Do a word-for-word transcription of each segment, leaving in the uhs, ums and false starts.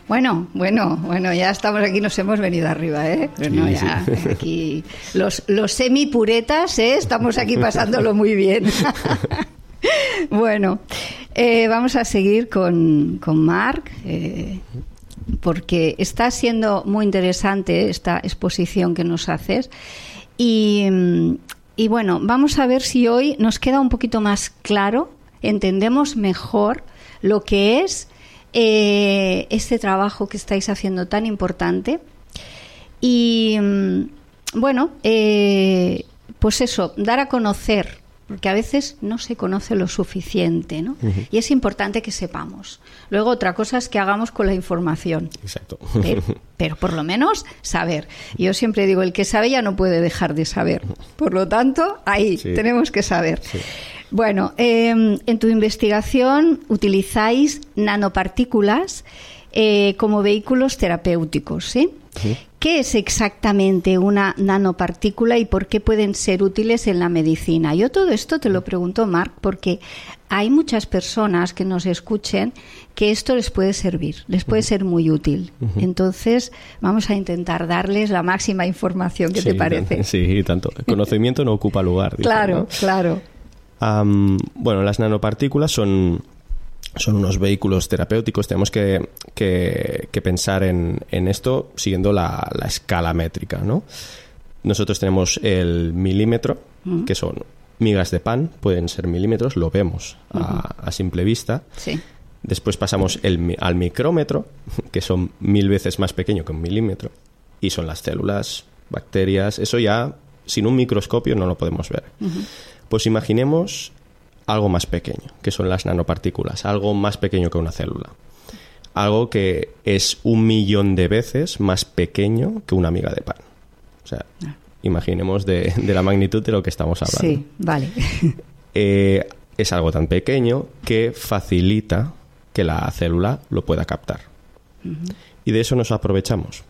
Bueno, bueno, bueno, ya estamos aquí, nos hemos venido arriba, ¿eh? Pero no, ya, sí. Aquí los, los semipuretas, ¿eh? Estamos aquí pasándolo muy bien. Bueno, eh, vamos a seguir con, con Marc, eh, porque está siendo muy interesante esta exposición que nos haces. Y, y bueno, vamos a ver si hoy nos queda un poquito más claro, entendemos mejor lo que es Eh, este trabajo que estáis haciendo tan importante y bueno, eh, pues eso, dar a conocer, porque a veces no se conoce lo suficiente, ¿no? Uh-huh. Y es importante que sepamos. Luego otra cosa es que hagamos con la información. Exacto. Pero, pero por lo menos saber. Yo siempre digo, el que sabe ya no puede dejar de saber. Por lo tanto, ahí sí. tenemos que saber. Sí. Bueno, eh, en tu investigación utilizáis nanopartículas eh, como vehículos terapéuticos, ¿sí? Sí. ¿Qué es exactamente una nanopartícula y por qué pueden ser útiles en la medicina? Yo todo esto te lo pregunto, Marc, porque hay muchas personas que nos escuchen que esto les puede servir, les puede ser muy útil. Uh-huh. Entonces, vamos a intentar darles la máxima información. ¿Qué sí, te parece? Sí, tanto. El conocimiento no ocupa lugar. Dicen, claro, ¿no? claro. Um, bueno, las nanopartículas son, son unos vehículos terapéuticos. Tenemos que, que, que pensar en, en esto siguiendo la, la escala métrica, ¿no? Nosotros tenemos el milímetro, uh-huh. que son migas de pan, pueden ser milímetros, lo vemos uh-huh. a, a simple vista. Sí. Después pasamos el, al micrómetro, que son mil veces más pequeño que un milímetro, y son las células, bacterias. Eso ya, sin un microscopio, no lo podemos ver. Uh-huh. Pues imaginemos algo más pequeño, que son las nanopartículas, algo más pequeño que una célula. Algo que es un millón de veces más pequeño que una miga de pan. O sea, ah. imaginemos de, de la magnitud de lo que estamos hablando. Sí, vale. Eh, es algo tan pequeño que facilita que la célula lo pueda captar. Uh-huh. Y de eso nos aprovechamos.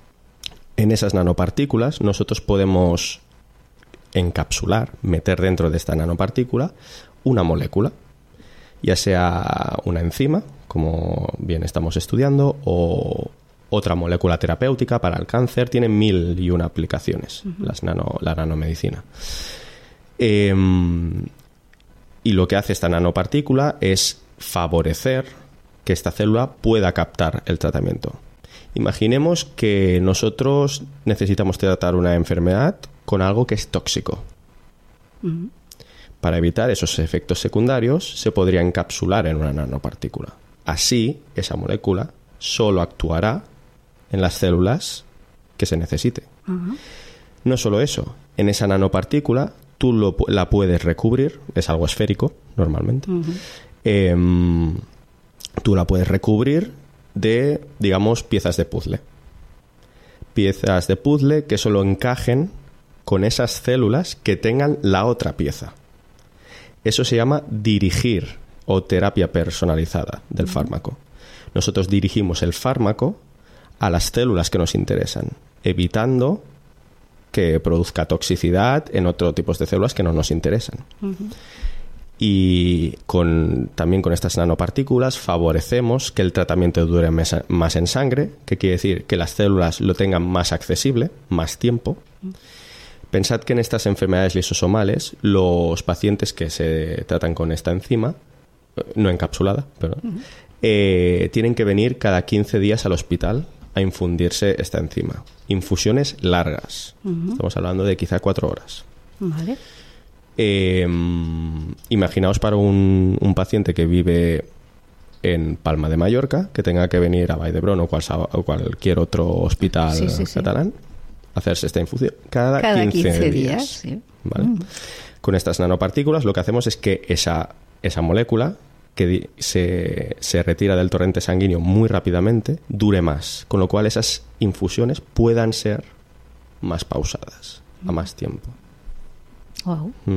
En esas nanopartículas nosotros podemos encapsular, meter dentro de esta nanopartícula una molécula, ya sea una enzima, como bien estamos estudiando, o otra molécula terapéutica para el cáncer. Tienen mil y una aplicaciones, uh-huh. las nano, la nanomedicina. Eh, y lo que hace esta nanopartícula es favorecer que esta célula pueda captar el tratamiento. Imaginemos que nosotros necesitamos tratar una enfermedad con algo que es tóxico. Uh-huh. Para evitar esos efectos secundarios, se podría encapsular en una nanopartícula. Así, esa molécula solo actuará en las células que se necesite. Uh-huh. No solo eso, en esa nanopartícula tú lo, la puedes recubrir, es algo esférico normalmente, uh-huh. eh, tú la puedes recubrir de, digamos, piezas de puzzle. Piezas de puzzle que solo encajen con esas células que tengan la otra pieza. Eso se llama dirigir o terapia personalizada del uh-huh. fármaco. Nosotros dirigimos el fármaco a las células que nos interesan, evitando que produzca toxicidad en otros tipos de células que no nos interesan. Uh-huh. Y con, también con estas nanopartículas favorecemos que el tratamiento dure mes, más en sangre, que quiere decir que las células lo tengan más accesible, más tiempo. Uh-huh. Pensad que en estas enfermedades lisosomales, los pacientes que se tratan con esta enzima, no encapsulada, pero, uh-huh. eh, tienen que venir cada quince días al hospital a infundirse esta enzima. Infusiones largas. Uh-huh. Estamos hablando de quizá cuatro horas. Vale. Eh, imaginaos para un, un paciente que vive en Palma de Mallorca, que tenga que venir a Vall d'Hebron o, cual, o cualquier otro hospital sí, sí, catalán, sí. hacerse esta infusión cada, cada quince, quince días. días Sí. ¿Vale? Mm. Con estas nanopartículas lo que hacemos es que esa, esa molécula que se, se retira del torrente sanguíneo muy rápidamente dure más, con lo cual esas infusiones puedan ser más pausadas, mm. a más tiempo. Wow. Mm.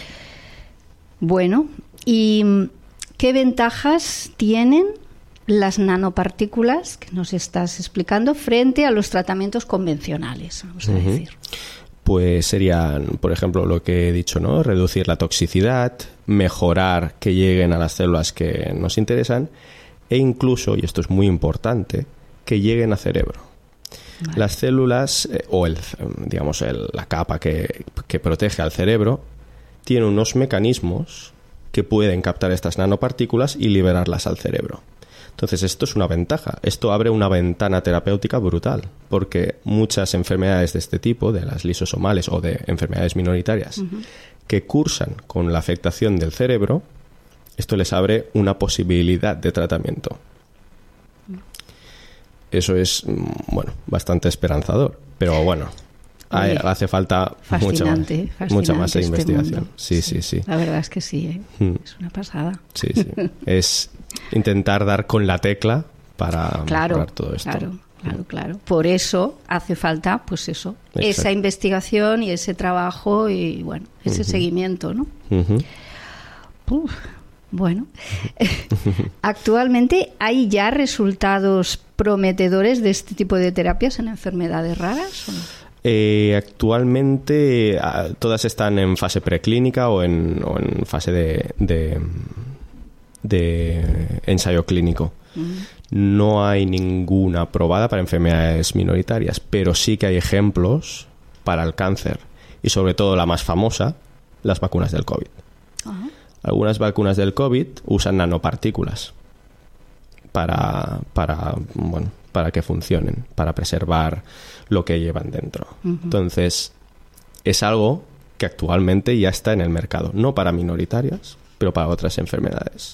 Bueno, ¿y qué ventajas tienen las nanopartículas que nos estás explicando frente a los tratamientos convencionales, vamos a uh-huh. decir? Pues serían, por ejemplo, lo que he dicho, ¿no? Reducir la toxicidad, mejorar que lleguen a las células que nos interesan e incluso, y esto es muy importante, que lleguen al cerebro. Vale. Las células, eh, o el, digamos, el, la capa que, que protege al cerebro, tiene unos mecanismos que pueden captar estas nanopartículas y liberarlas al cerebro. Entonces, esto es una ventaja. Esto abre una ventana terapéutica brutal, porque muchas enfermedades de este tipo, de las lisosomales o de enfermedades minoritarias, uh-huh. que cursan con la afectación del cerebro, esto les abre una posibilidad de tratamiento. Eso es, bueno, bastante esperanzador, pero bueno, hay, hace falta mucha más, mucha más este investigación. Sí, sí, sí, sí. La verdad es que sí, ¿eh? Mm. Es una pasada. Sí, sí. Es intentar dar con la tecla para claro, mejorar todo esto. Claro, claro, claro. Por eso hace falta, pues eso, exacto. esa investigación y ese trabajo y, bueno, ese uh-huh. seguimiento, ¿no? Uh-huh. Uf. Bueno, actualmente hay ya resultados prometedores de este tipo de terapias en enfermedades raras, ¿o no? Eh, actualmente uh, todas están en fase preclínica o en, o en fase de, de, de ensayo clínico. Uh-huh. No hay ninguna aprobada para enfermedades minoritarias, pero sí que hay ejemplos para el cáncer y sobre todo la más famosa, las vacunas del COVID. Uh-huh. Algunas vacunas del COVID usan nanopartículas para, para, bueno, para que funcionen, para preservar lo que llevan dentro. Uh-huh. Entonces, es algo que actualmente ya está en el mercado. No para minoritarias, pero para otras enfermedades.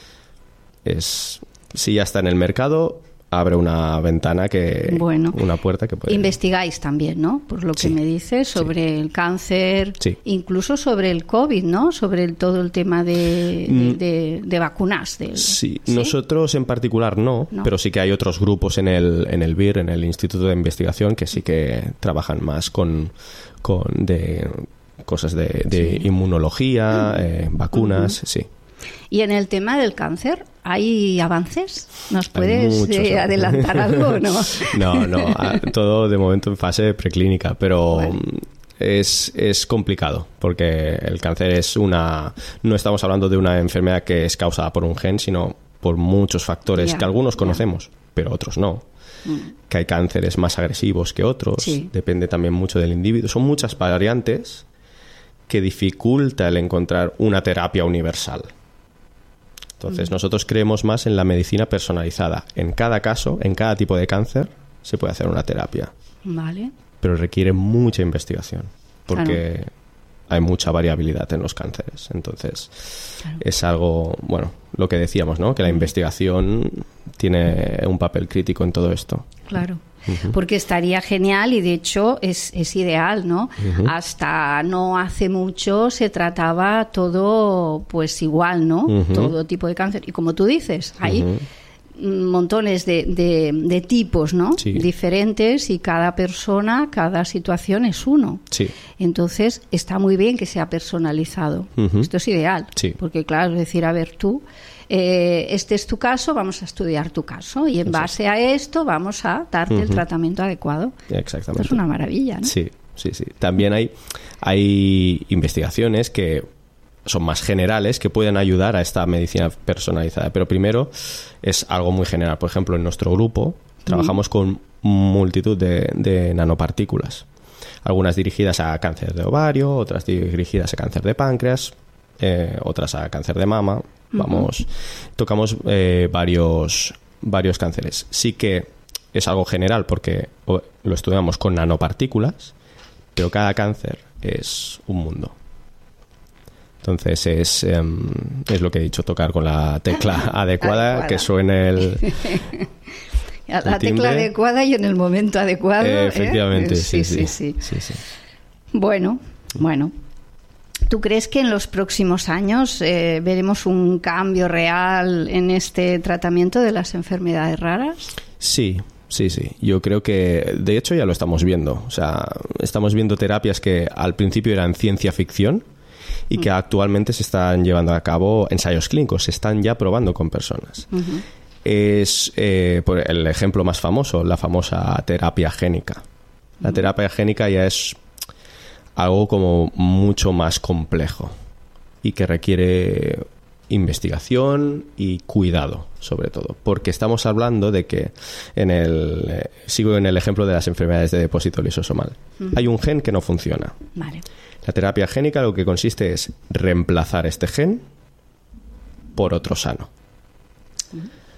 Es, si ya está en el mercado, abre una ventana que... Bueno, una puerta que puede... investigáis también, ¿no? Por lo que sí, me dices, sobre sí. el cáncer, sí. incluso sobre el COVID, ¿no? Sobre el, todo el tema de, de, de, de vacunas. De, sí. sí, nosotros en particular no, no, pero sí que hay otros grupos en el, en el B I R, en el Instituto de Investigación, que sí que trabajan más con, con de cosas de, de sí. inmunología, eh, vacunas, uh-huh. sí. Y en el tema del cáncer, ¿hay avances? ¿Nos puedes eh, adelantar algo? No, no, no todo de momento en fase preclínica, pero bueno. es, es complicado porque el cáncer es una... No estamos hablando de una enfermedad que es causada por un gen, sino por muchos factores yeah, que algunos conocemos, yeah. pero otros no. Mm. Que hay cánceres más agresivos que otros, sí. depende también mucho del individuo. Son muchas variantes que dificulta el encontrar una terapia universal. Entonces, nosotros creemos más en la medicina personalizada. En cada caso, en cada tipo de cáncer, se puede hacer una terapia. Vale. Pero requiere mucha investigación, porque claro. hay mucha variabilidad en los cánceres. Entonces, claro. es algo, bueno, lo que decíamos, ¿no? Que la investigación tiene un papel crítico en todo esto. Claro. Uh-huh. Porque estaría genial y de hecho es, es ideal, ¿no? Uh-huh. Hasta no hace mucho se trataba todo pues igual, ¿no? Uh-huh. Todo tipo de cáncer. Y como tú dices, hay uh-huh. montones de, de, de tipos, ¿no? Sí. Diferentes y cada persona, cada situación es uno. Sí. Entonces está muy bien que sea personalizado. Uh-huh. Esto es ideal. Sí. Porque claro, es decir, a ver tú... Eh, este es tu caso, vamos a estudiar tu caso y en Exacto. base a esto vamos a darte uh-huh. el tratamiento adecuado. Exactamente. Esto es una maravilla, ¿no? Sí, sí, sí. También hay, hay investigaciones que son más generales que pueden ayudar a esta medicina personalizada, pero primero es algo muy general. Por ejemplo, en nuestro grupo trabajamos uh-huh. con multitud de, de nanopartículas, algunas dirigidas a cáncer de ovario, otras dirigidas a cáncer de páncreas, eh, otras a cáncer de mama. Vamos, uh-huh. tocamos eh, varios, varios cánceres. Sí que es algo general porque lo estudiamos con nanopartículas, pero cada cáncer es un mundo. Entonces es, eh, es lo que he dicho, tocar con la tecla adecuada, adecuada. Que suene el... La el tecla adecuada y en el momento adecuado. Eh, efectivamente, ¿eh? sí, sí, sí, sí, sí. sí, sí. Bueno, bueno. ¿Tú crees que en los próximos años eh, veremos un cambio real en este tratamiento de las enfermedades raras? Sí, sí, sí. Yo creo que, de hecho, ya lo estamos viendo. O sea, estamos viendo terapias que al principio eran ciencia ficción y que uh-huh. actualmente se están llevando a cabo ensayos clínicos, se están ya probando con personas. Uh-huh. Es eh, por el ejemplo más famoso, la famosa terapia génica. La uh-huh. terapia génica ya es algo como mucho más complejo y que requiere investigación y cuidado, sobre todo, porque estamos hablando de que en el eh, sigo en el ejemplo de las enfermedades de depósito lisosomal. Uh-huh. Hay un gen que no funciona. Vale. La terapia génica lo que consiste es reemplazar este gen por otro sano. Uh-huh.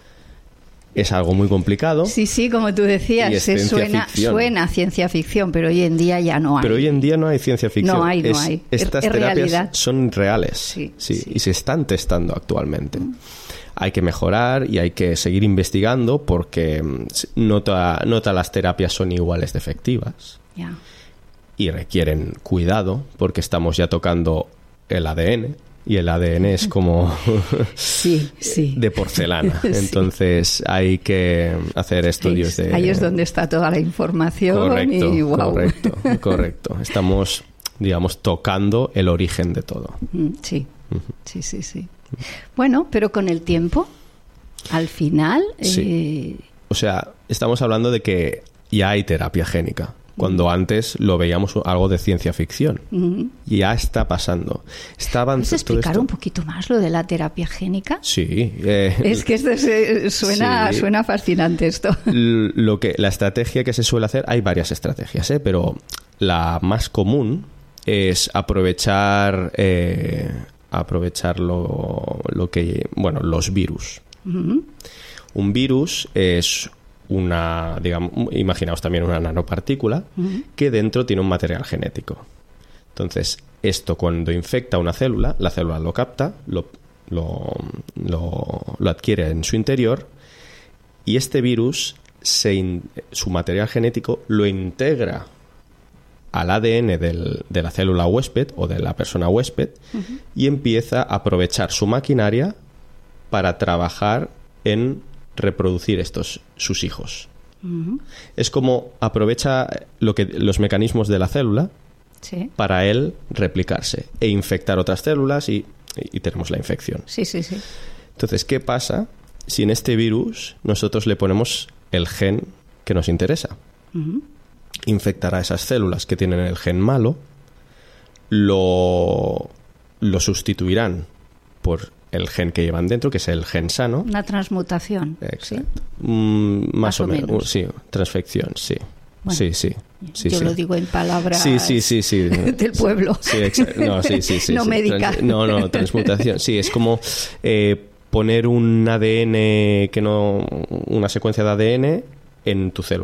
Es algo muy complicado. Sí, sí, como tú decías, se suena, suena a ciencia ficción, pero hoy en día ya no hay. Pero hoy en día no hay ciencia ficción. No hay, no es, hay. Estas es terapias realidad. Son reales, sí, sí, sí. y se están testando actualmente. Mm. Hay que mejorar y hay que seguir investigando porque no, to- no todas las terapias son iguales de efectivas. Yeah. Y requieren cuidado porque estamos ya tocando el A D N. Y el A D N es como sí, sí. de porcelana. Sí. Entonces hay que hacer estudios de... Ahí es donde está toda la información. Correcto, y wow. correcto, correcto. Estamos, digamos, tocando el origen de todo. Sí, uh-huh. sí, sí, sí. Bueno, pero con el tiempo, al final... Sí. Eh... O sea, estamos hablando de que ya hay terapia génica. Cuando antes lo veíamos algo de ciencia ficción. Uh-huh. Ya está pasando. Está avanzando. ¿Puedes explicar un poquito más lo de la terapia génica? Sí. Eh, es que esto se, suena, sí. suena fascinante esto. Lo que, la estrategia que se suele hacer, hay varias estrategias, ¿eh? Pero la más común es aprovechar, eh, aprovechar lo, lo que, bueno, los virus. Uh-huh. Un virus es... una, digamos, imaginaos también una nanopartícula uh-huh. que dentro tiene un material genético. Entonces, esto cuando infecta una célula, la célula lo capta, lo, lo, lo, lo adquiere en su interior y este virus, se in, su material genético lo integra al A D N del, de la célula huésped o de la persona huésped uh-huh. y empieza a aprovechar su maquinaria para trabajar en reproducir estos sus hijos. Uh-huh. Es como aprovecha lo que los mecanismos de la célula sí. para él replicarse e infectar otras células y, y tenemos la infección. Sí, sí, sí. Entonces, ¿qué pasa si en este virus nosotros le ponemos el gen que nos interesa? Uh-huh. Infectará esas células que tienen el gen malo, lo, lo sustituirán por el gen que llevan dentro, que es el gen sano. Una transmutación. Exacto. ¿Sí? Mm, más, más o, o menos. menos. Sí, transfección, sí. Bueno, sí, sí. sí yo sí. lo digo en palabras sí, sí, sí, sí. del pueblo. Sí, exacto. No, sí, sí, sí. no sí. médica. Trans, no, no, transmutación. Sí, es como eh, poner un A D N que no... una secuencia de A D N en tu célula.